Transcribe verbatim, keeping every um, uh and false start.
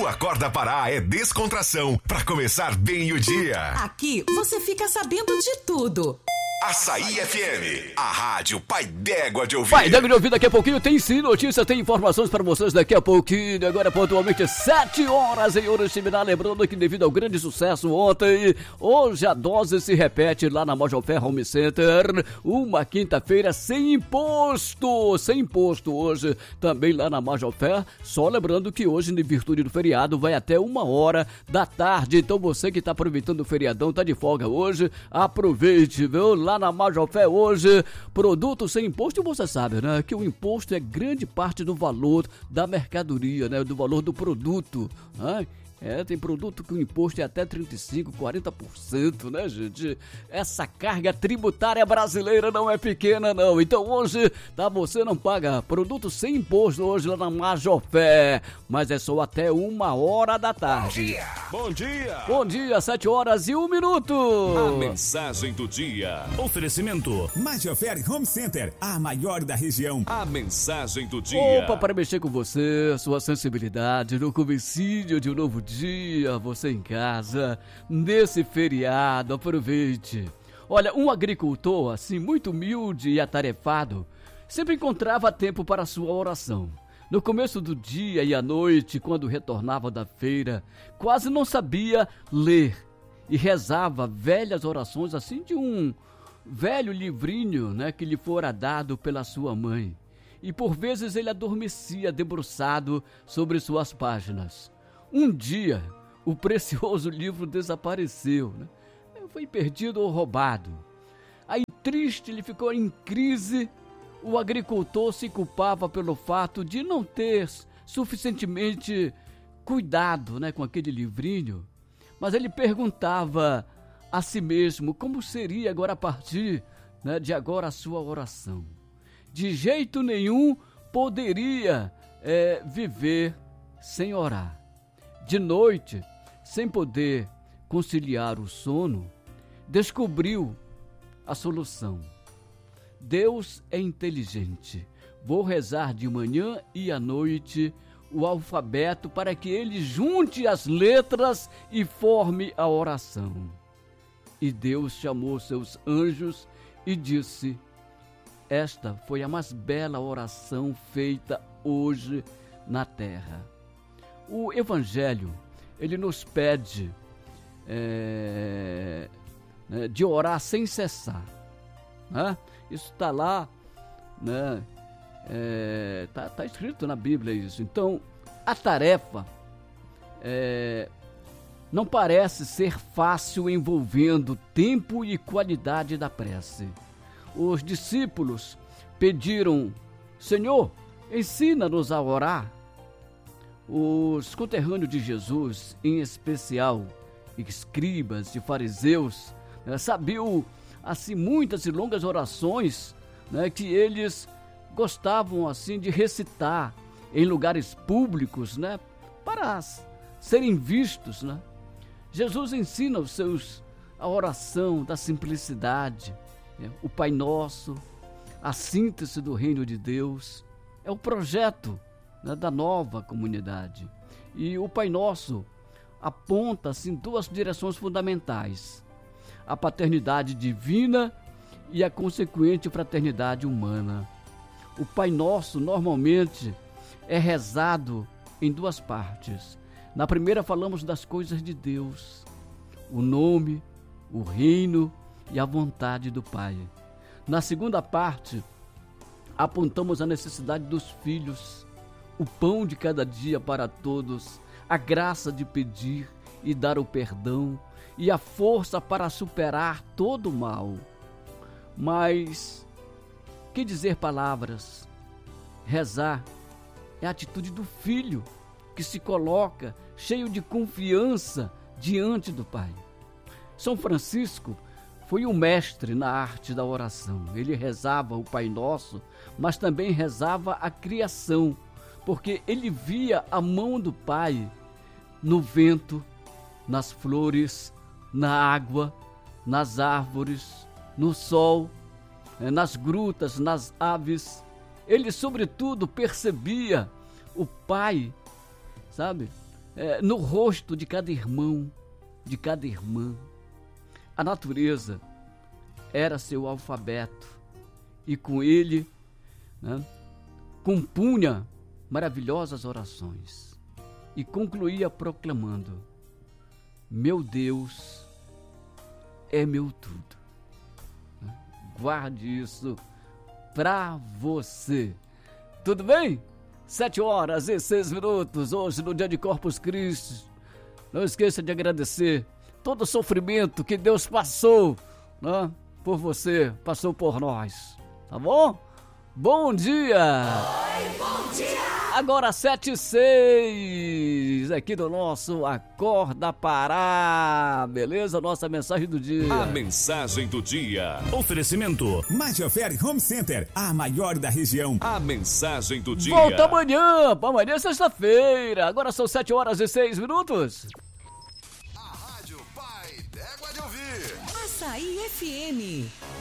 O Acorda Pará é descontração para começar bem o dia. Aqui você fica sabendo de tudo. Açaí F M, a rádio Pai d'Égua de Ouvir. Pai d'Égua de Ouvir, daqui a pouquinho tem sim notícia, tem informações para vocês daqui a pouquinho. Agora pontualmente sete horas em Oriximiná. Lembrando que devido ao grande sucesso ontem, hoje a dose se repete lá na Mojofé Home Center. Uma quinta-feira sem imposto, sem imposto hoje também lá na Mojofé. Só lembrando que hoje, em virtude do feriado, vai até uma hora da tarde. Então você que está aproveitando o feriadão, tá de folga hoje, aproveite, viu? Lá na Mojofé hoje, produto sem imposto, e você sabe, né, que o imposto é grande parte do valor da mercadoria, né, do valor do produto, né? É, tem produto que o imposto é até trinta e cinco por cento, quarenta por cento, né, gente? Essa carga tributária brasileira não é pequena, não. Então hoje, tá, você não paga produto sem imposto hoje lá na Mojofé, mas é só até uma hora da tarde. Bom dia! Bom dia! Bom dia, sete horas e um minuto. A mensagem do dia. Oferecimento Mojofé Home Center, a maior da região. A mensagem do dia. Opa, para mexer com você, sua sensibilidade, no comecinho de um novo dia, você em casa, nesse feriado, aproveite. Olha, um agricultor, assim, muito humilde e atarefado, sempre encontrava tempo para a sua oração. No começo do dia e à noite, quando retornava da feira, quase não sabia ler e rezava velhas orações, assim, de um velho livrinho, né, que lhe fora dado pela sua mãe. E por vezes ele adormecia debruçado sobre suas páginas. Um dia, o precioso livro desapareceu, né? Foi perdido ou roubado. Aí, triste, ele ficou em crise. O agricultor se culpava pelo fato de não ter suficientemente cuidado, né, com aquele livrinho. Mas ele perguntava a si mesmo como seria agora a partir, né, de agora a sua oração. De jeito nenhum poderia é, viver sem orar. De noite, sem poder conciliar o sono, descobriu a solução. Deus é inteligente. Vou rezar de manhã e à noite o alfabeto para que ele junte as letras e forme a oração. E Deus chamou seus anjos e disse: esta foi a mais bela oração feita hoje na terra. O Evangelho, ele nos pede é, de orar sem cessar, né? Isso está lá, né? É, tá, tá escrito na Bíblia isso. Então, a tarefa é, não parece ser fácil, envolvendo tempo e qualidade da prece. Os discípulos pediram: Senhor, ensina-nos a orar. Os conterrâneos de Jesus, em especial escribas e fariseus, né, sabiam assim muitas e longas orações, né, que eles gostavam assim de recitar em lugares públicos, né, para serem vistos, né? Jesus ensina os seus a oração da simplicidade, né, o Pai Nosso, a síntese do reino de Deus, é o projeto, né, da nova comunidade. E o Pai Nosso aponta assim duas direções fundamentais: a paternidade divina e a consequente fraternidade humana. O Pai Nosso normalmente é rezado em duas partes. Na primeira falamos das coisas de Deus, o nome, o reino e a vontade do Pai. Na segunda parte, apontamos a necessidade dos filhos, o pão de cada dia para todos, a graça de pedir e dar o perdão e a força para superar todo o mal. Mas, que dizer palavras? Rezar é a atitude do filho que se coloca cheio de confiança diante do Pai. São Francisco foi um mestre na arte da oração. Ele rezava o Pai Nosso, mas também rezava a criação, porque ele via a mão do Pai no vento, nas flores, na água, nas árvores, no sol, nas grutas, nas aves. Ele, sobretudo, percebia o Pai, sabe, é, no rosto de cada irmão, de cada irmã. A natureza era seu alfabeto e com ele, né, compunha maravilhosas orações e concluía proclamando: meu Deus é meu tudo. Guarde isso pra você. Tudo bem? Sete horas e seis minutos, hoje no dia de Corpus Christi. Não esqueça de agradecer todo o sofrimento que Deus passou, né, por você, passou por nós. Tá bom? Bom dia! Oi, bom dia! Agora sete e seis, aqui do nosso Acorda Pará, beleza? Nossa mensagem do dia. A mensagem do dia. Oferecimento Major Home Center, a maior da região. A mensagem do dia. Volta amanhã, para amanhã é sexta-feira. Agora são sete horas e seis minutos. A Rádio Pai d'Égua de Ouvir. Açaí F M.